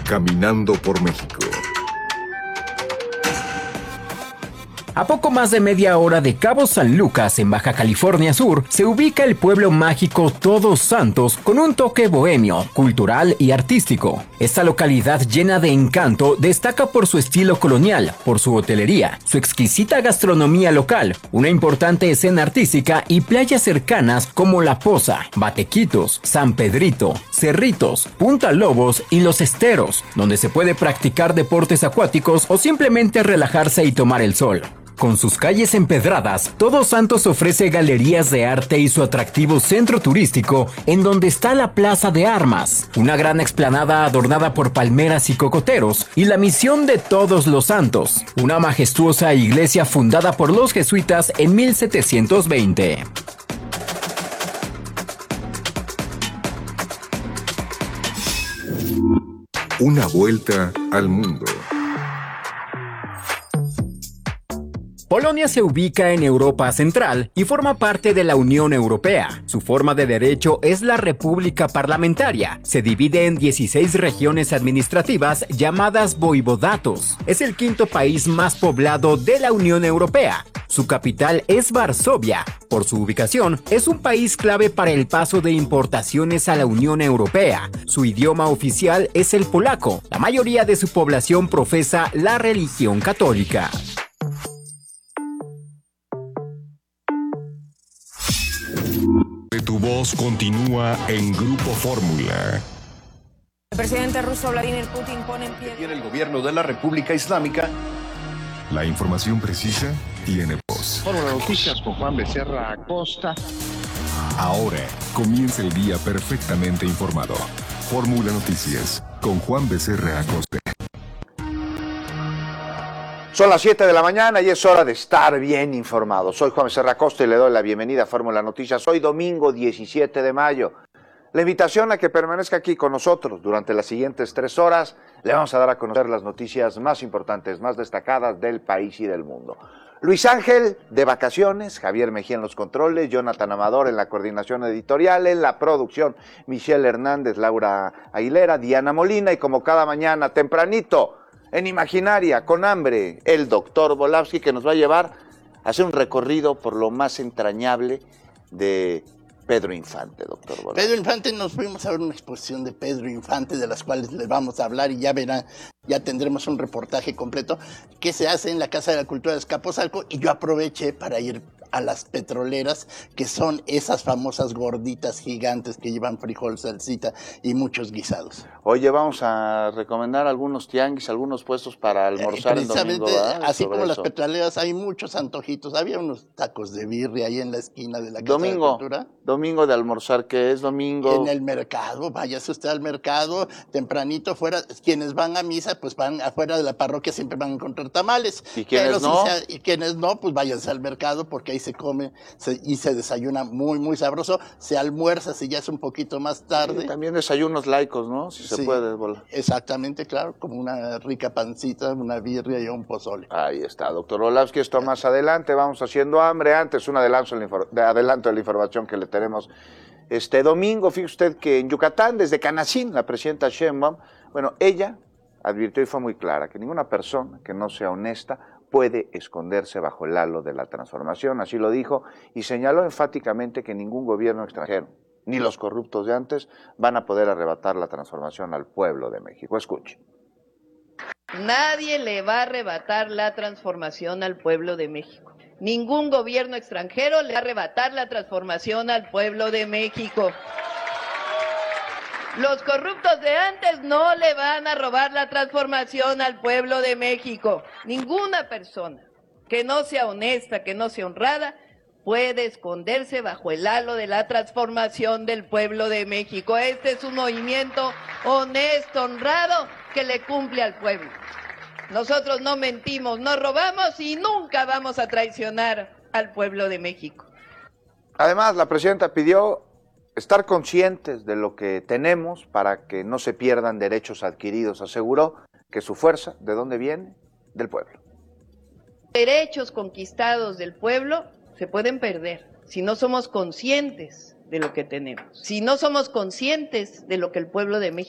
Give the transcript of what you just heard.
Caminando por México. A poco más de media hora de Cabo San Lucas, en Baja California Sur, se ubica el pueblo mágico Todos Santos con un toque bohemio, cultural y artístico. Esta localidad llena de encanto destaca por su estilo colonial, por su hotelería, su exquisita gastronomía local, una importante escena artística y playas cercanas como La Poza, Batequitos, San Pedrito, Cerritos, Punta Lobos y Los Esteros, donde se puede practicar deportes acuáticos o simplemente relajarse y tomar el sol. Con sus calles empedradas, Todos Santos ofrece galerías de arte y su atractivo centro turístico, en donde está la Plaza de Armas, una gran explanada adornada por palmeras y cocoteros, y la Misión de Todos los Santos, una majestuosa iglesia fundada por los jesuitas en 1720. Una vuelta al mundo. Polonia se ubica en Europa Central y forma parte de la Unión Europea. Su forma de derecho es la República Parlamentaria. Se divide en 16 regiones administrativas llamadas voivodatos. Es el quinto país más poblado de la Unión Europea. Su capital es Varsovia. Por su ubicación, es un país clave para el paso de importaciones a la Unión Europea. Su idioma oficial es el polaco. La mayoría de su población profesa la religión católica. Tu voz continúa en Grupo Fórmula. El presidente ruso Vladimir Putin pone en pie. Tiene el gobierno de la República Islámica. La información precisa tiene voz. Fórmula Noticias con Juan Becerra Acosta. Ahora comienza el día perfectamente informado. Fórmula Noticias con Juan Becerra Acosta. Son las 7 de la mañana y es hora de estar bien informado. Soy Juan Becerra Acosta y le doy la bienvenida a Fórmula Noticias. Hoy domingo 17 de mayo. La invitación a que permanezca aquí con nosotros durante las siguientes 3 horas. Le vamos a dar a conocer las noticias más importantes, más destacadas del país y del mundo. Luis Ángel de vacaciones, Javier Mejía en los controles, Jonathan Amador en la coordinación editorial, en la producción, Michelle Hernández, Laura Aguilera, Diana Molina y como cada mañana tempranito, en Imaginaria, con hambre, el doctor Volavsky, que nos va a llevar a hacer un recorrido por lo más entrañable de Pedro Infante, doctor Volavsky. Pedro Infante, nos fuimos a ver una exposición de Pedro Infante, de las cuales les vamos a hablar y ya verán, ya tendremos un reportaje completo que se hace en la Casa de la Cultura de Azcapotzalco, y yo aproveché para ir a las petroleras, que son esas famosas gorditas gigantes que llevan frijol, salsita y muchos guisados. Oye, vamos a recomendar algunos tianguis, algunos puestos para almorzar el domingo, ¿verdad? Así como las petroleras, hay muchos antojitos. Había unos tacos de birria ahí en la esquina de la Casa de la Cultura. Domingo de almorzar, ¿qué es domingo? En el mercado, váyase usted al mercado, tempranito fuera. Quienes van a misa, pues van afuera de la parroquia, siempre van a encontrar tamales. ¿Y quienes no? Y quienes no, pues váyanse al mercado, porque ahí se come y se desayuna muy, muy sabroso. Se almuerza si ya es un poquito más tarde. Sí, también desayunos laicos, ¿no? Si se puede. Exactamente, claro, como una rica pancita, una birria y un pozole. Ahí está, doctor Volavsky, esto más adelante, vamos haciendo hambre. Antes, un adelanto de la información que le tenemos este domingo. Fíjese usted que en Yucatán, desde Canacín, la presidenta Sheinbaum, bueno, ella advirtió y fue muy clara que ninguna persona que no sea honesta puede esconderse bajo el halo de la transformación, así lo dijo, y señaló enfáticamente que ningún gobierno extranjero, ni los corruptos de antes, van a poder arrebatar la transformación al pueblo de México. Escuche. Nadie le va a arrebatar la transformación al pueblo de México. Ningún gobierno extranjero le va a arrebatar la transformación al pueblo de México. Los corruptos de antes no le van a robar la transformación al pueblo de México. Ninguna persona que no sea honesta, que no sea honrada, puede esconderse bajo el halo de la transformación del pueblo de México. Este es un movimiento honesto, honrado, que le cumple al pueblo. Nosotros no mentimos, no robamos y nunca vamos a traicionar al pueblo de México. Además, la presidenta pidió estar conscientes de lo que tenemos para que no se pierdan derechos adquiridos. Aseguró que su fuerza, ¿de dónde viene? Del pueblo. Derechos conquistados del pueblo se pueden perder si no somos conscientes de lo que tenemos, si no somos conscientes de lo que el pueblo de México